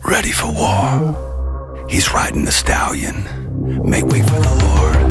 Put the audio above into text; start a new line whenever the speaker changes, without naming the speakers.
ready for war. He's riding the stallion. Make way for the Lord.